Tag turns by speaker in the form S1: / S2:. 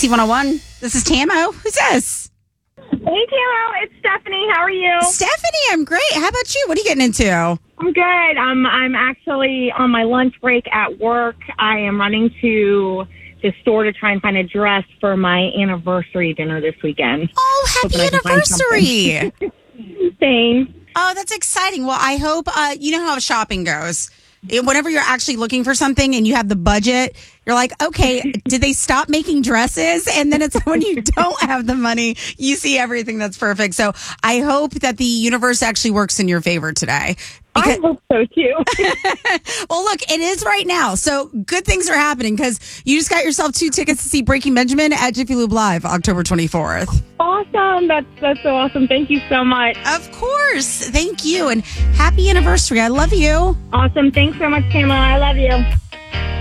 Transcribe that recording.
S1: KC 101. This is Tamo. Who's this?
S2: Hey, Tamo. It's Stephanie. How are you?
S1: Stephanie, I'm great. How about you? What are you getting into?
S2: I'm good. I'm actually on my lunch break at work. I am running to the store to try and find a dress for my anniversary dinner this weekend.
S1: Oh, happy anniversary.
S2: Thanks.
S1: Oh, that's exciting. Well, I hope, you know how shopping goes. Whenever you're actually looking for something and you have the budget, you're like, okay, did they stop making dresses? And then it's when you don't have the money, you see everything that's perfect. So I hope that the universe actually works in your favor today.
S2: I hope so, too.
S1: Well, look, it is right now. So good things are happening because you just got yourself 2 tickets to see Breaking Benjamin at Jiffy Lube Live, October 24th.
S2: Awesome. That's so awesome. Thank you so much.
S1: Of course. Thank you. And happy anniversary. I love you.
S2: Awesome. Thanks so much, Pamela. I love you.